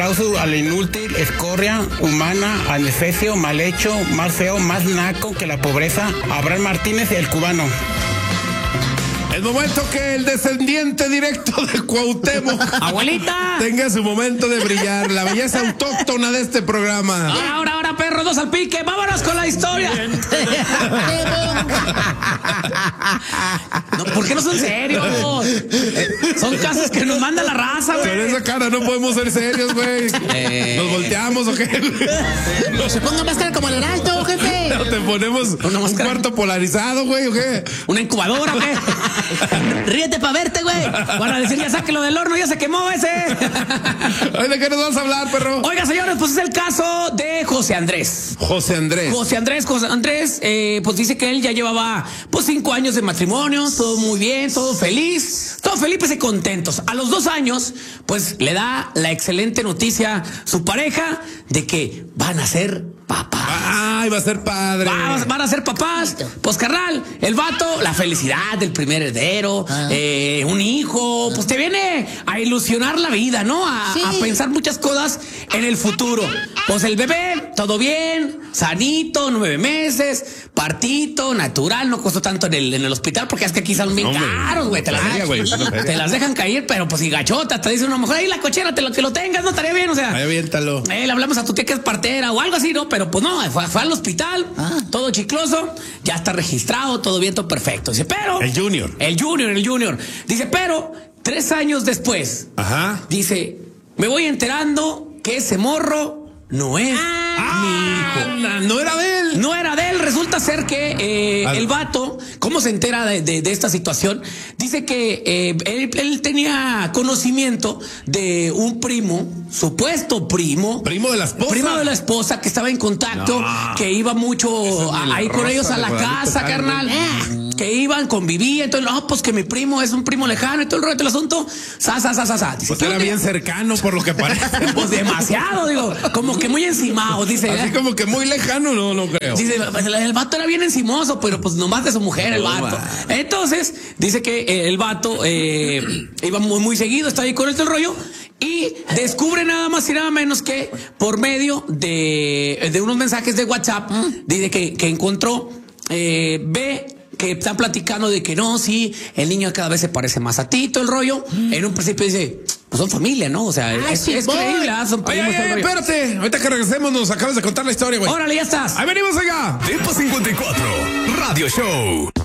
aplauso al inútil, escoria, humana, anestesio, mal hecho, más feo, más naco que la pobreza, Abraham Martínez, el cubano. El momento que el descendiente directo de Cuauhtémoc, ¡abuelita! tenga su momento de brillar, la belleza autóctona de este programa. Ahora, perro, dos al pique, vámonos con la historia. No, ¿por qué no son serios? Son casos que nos manda la raza, güey. Con esa cara no podemos ser serios, güey. ¿Nos volteamos o qué? Se ponga máscara como el Heraldo, jefe. ¿No te ponemos un cuarto polarizado, güey, o qué? ¿Una incubadora o qué? Ríete pa' verte, güey. Van a decir, ya sáquelo del horno, ya se quemó ese. Ay, ¿de qué nos vamos a hablar, perro? Oiga, señores, pues es el caso de José Andrés. José Andrés, pues dice que él ya llevaba pues 5 años de matrimonio, todo muy bien, todo feliz, todos felices y contentos. A los 2 años, pues le da la excelente noticia su pareja de que van a ser papás. Ay, va a ser padre. Van a ser papás. Pues carnal, el vato, la felicidad del primer heredero, un hijo, pues te viene a ilusionar la vida, ¿no? A pensar muchas cosas en el futuro. Pues el bebé, todo bien, sanito, 9 meses, partito, natural, no costó tanto en el hospital, porque es que aquí salen bien caros, güey. Te las dejan caer, pero pues y gachota, te dice una mujer, ahí la cochera, que lo tengas, no estaría bien, o sea. Ahí aviéntalo. Le hablamos a tu tía que es partera o algo así, ¿no? Pero pues no, fue al hospital, todo chicloso, ya está registrado, todo bien, todo perfecto. Dice, pero. El Junior. Dice, pero 3 años después, dice, me voy enterando que ese morro no es mi hijo. No era de él. No era de él. Resulta ser que el vato, ¿cómo se entera de esta situación? Dice que él tenía conocimiento de un primo, supuesto primo. Primo de la esposa. Primo de la esposa que estaba en contacto, que iba mucho ahí con ellos a la casa, carnal. Que iban, convivían, entonces, no, pues que mi primo es un primo lejano y todo el rollo del asunto. Dice, pues era bien cercano por lo que parece. Pues demasiado, digo, como que muy encimado, dice. Así como que muy lejano, no creo. Dice, el vato era bien encimoso, pero pues nomás de su mujer, el vato. Entonces, dice que el vato iba muy seguido, estaba ahí con este rollo. Y descubre nada más y nada menos que por medio de unos mensajes de WhatsApp, dice que encontró, ve que están platicando de que no, sí, el niño cada vez se parece más a ti, todo el rollo. En un principio dice, pues son familia, ¿no? O sea, es creíble, son primos. Oye, espérate, ahorita que regresemos nos acabas de contar la historia, güey. Órale, ya estás. Ahí venimos allá. Tiempo 54, Radio Show.